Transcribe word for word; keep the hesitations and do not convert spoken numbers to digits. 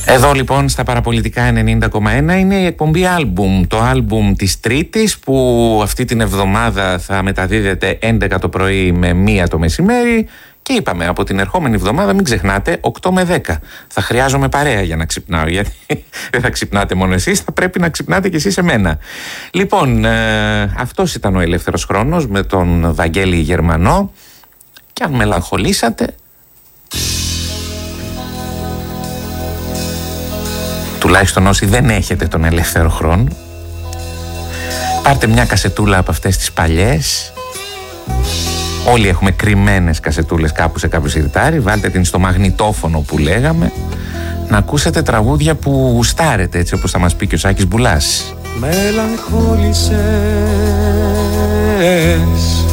Εδώ λοιπόν στα Παραπολιτικά ενενήντα κόμμα ένα είναι η εκπομπή Άλμπουμ, το άλμπουμ της Τρίτης που αυτή την εβδομάδα θα μεταδίδεται έντεκα το πρωί με μία το μεσημέρι και είπαμε από την ερχόμενη εβδομάδα μην ξεχνάτε οκτώ με δέκα. Θα χρειάζομαι παρέα για να ξυπνάω, γιατί δεν θα ξυπνάτε μόνο εσείς, θα πρέπει να ξυπνάτε κι εσείς εμένα. Λοιπόν, ε, αυτός ήταν ο Ελεύθερος Χρόνος με τον Βαγγέλη Γερμανό και αν μελαγχολήσατε, τουλάχιστον όσοι δεν έχετε τον ελεύθερο χρόνο, πάρτε μια κασετούλα από αυτές τις παλιές. Όλοι έχουμε κρυμμένες κασετούλες κάπου σε κάποιο σιρτάρι. Βάλτε την στο μαγνητόφωνο που λέγαμε, να ακούσετε τραγούδια που γουστάρετε, έτσι όπως θα μας πει και ο Σάκης Μπουλάς. Μελαγχόλησες